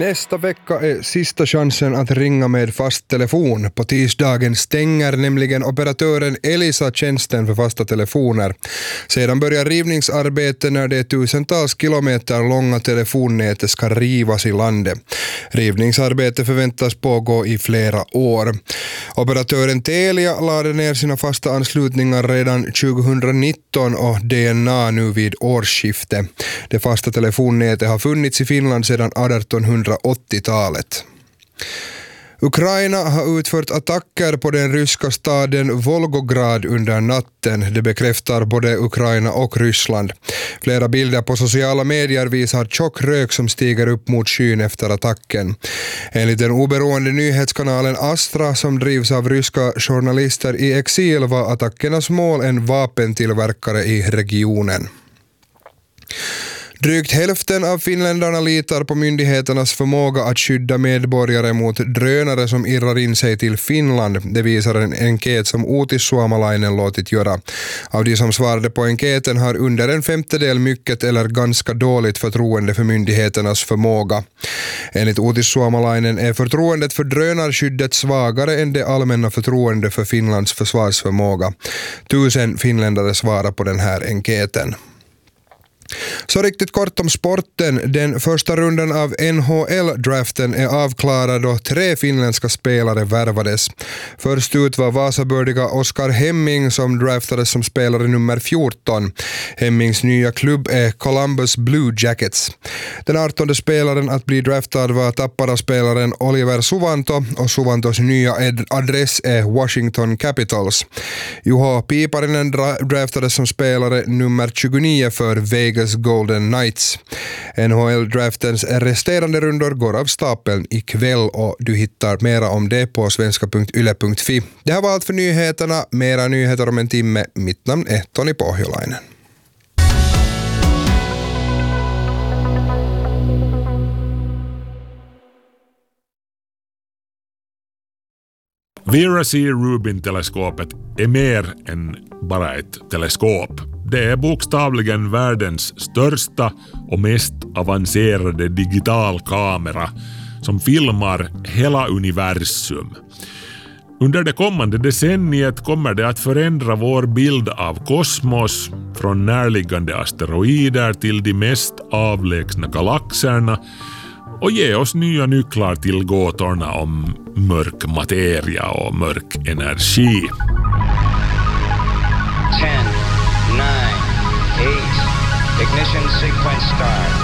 Nästa vecka är sista chansen att ringa med fast telefon. På tisdagen stänger nämligen operatören Elisa tjänsten för fasta telefoner. Sedan börjar rivningsarbete när det tusentals kilometer långa telefonnätet ska rivas i landet. Rivningsarbete förväntas pågå i flera år. Operatören Telia lade ner sina fasta anslutningar redan 2019 och DNA nu vid årsskiftet. Det fasta telefonnätet har funnits i Finland sedan 1880-talet. Ukraina har utfört attacker på den ryska staden Volgograd under natten. Det bekräftar både Ukraina och Ryssland. Flera bilder på sociala medier visar tjock rök som stiger upp mot skyn efter attacken. Enligt den oberoende nyhetskanalen Astra som drivs av ryska journalister i exil var attackernas mål en vapentillverkare i regionen. Drygt hälften av finländarna litar på myndigheternas förmåga att skydda medborgare mot drönare som irrar in sig till Finland. Det visar en enkät som Uutis Suomalainen låtit göra. Av de som svarade på enkäten har under en femtedel mycket eller ganska dåligt förtroende för myndigheternas förmåga. Enligt Uutis Suomalainen är förtroendet för drönarskyddet svagare än det allmänna förtroende för Finlands försvarsförmåga. 1000 finländare svarar på den här enkäten. Så riktigt kort om sporten. Den första rundan av NHL-draften är avklarad och 3 finländska spelare värvades. Först ut var Vasabördiga Oskar Hemming som draftades som spelare nummer 14. Hemmings nya klubb är Columbus Blue Jackets. Den 18:e spelaren att bli draftad var Tappara-spelaren Oliver Suvanto och Suvantos nya adress är Washington Capitals. Juho Piiparinen draftades som spelare nummer 29 för Vegas Golden Knights. NHL-draftens resterande rundor går av stapeln ikväll och du hittar mera om det på svenska.yle.fi. Det här var allt för nyheterna. Mera nyheter om en timme. Mitt namn är Toni Pohjolainen. Vera-C-Rubin-teleskopet är mer än bara ett teleskop. Det är bokstavligen världens största och mest avancerade digitalkamera som filmar hela universum. Under det kommande decenniet kommer det att förändra vår bild av kosmos från närliggande asteroider till de mest avlägsna galaxerna och ge oss nya nycklar till gåtorna om mörk materia och mörk energi. 10, 9, 8, ignition sequence start.